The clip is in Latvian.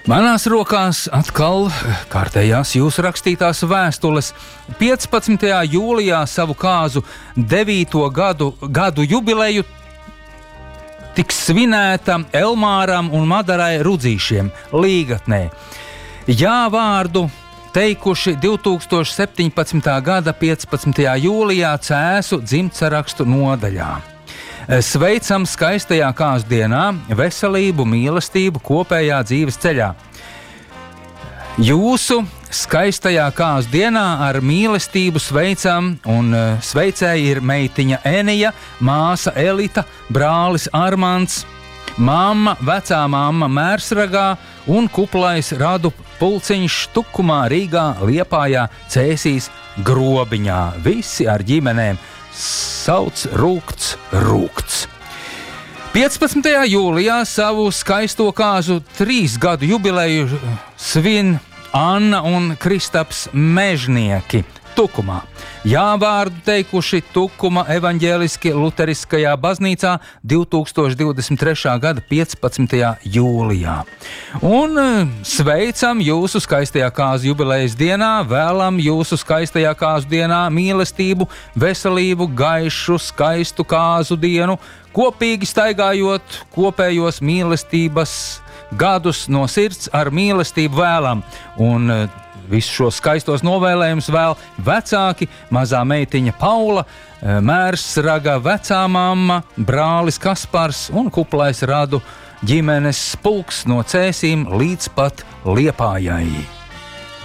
Manās rokās atkal kārtējās jūsu rakstītās vēstules. 15. jūlijā savu kāzu 9. gadu jubileju tiks svinēta Elmāram un Madarai Rudzīšiem Līgatnē. Jā vārdu teikuši 2017. gada 15. jūlijā Cēsu dzimtsarakstu nodaļā. Sveicam skaistajā kāzdienā, veselību, mīlestību kopējā dzīves ceļā. Jūsu skaistajā kāzdienā ar mīlestību sveicam, un sveicēji ir meitiņa Enija, māsa Elita, brālis Armands, mamma, vecā mamma Mērsragā un kuplais Radu pulciņš Tukumā, Rīgā, Liepājā, Cēsīs, Grobiņā. Visi ar ģimenēm. Sauc rūkts. 15. jūlijā savu skaisto kāzu 3 gadu jubileju svin Anna un Kristaps Mežnieki Tukumā. Jā vārdu teikuši Tukuma evaņģēliski luteriskajā baznīcā 2023. gada 15. jūlijā. Un sveicam jūsu skaistajā kāzu jubilejas dienā, vēlam jūsu skaistajā kāzu dienā mīlestību, veselību, gaišu, skaistu kāzu dienu, kopīgi staigājot kopējos mīlestības gadus no sirds ar mīlestību vēlam. Un visus šos skaistos novēlējumus vēl vecāki, mazā meitiņa Paula, Mērsraga vecā mamma, brālis Kaspars un kuplais Radu ģimenes pulks no Cēsīm līdz pat Liepājai.